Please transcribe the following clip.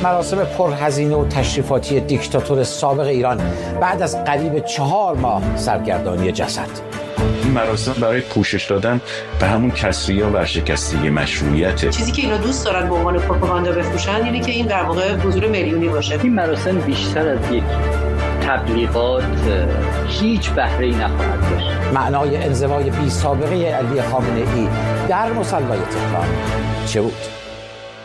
مراسم پرهزینه و تشریفاتی دیکتاتور سابق ایران بعد از قریب 4 ماه سرگردانی جسد. این مراسم برای پوشش دادن به همون کسری و ورشکستگی مشروعیته. چیزی که اینا دوست دارن به عنوان پروپاگاندا بفروشن اینه که این در واقع حضور میلیونی باشه. این مراسم بیشتر از یک تبلیغات هیچ بهره‌ای نخواهد داشت. معنای انزوای بی سابقه علی خامنه‌ای در مصلی تهران چه بود؟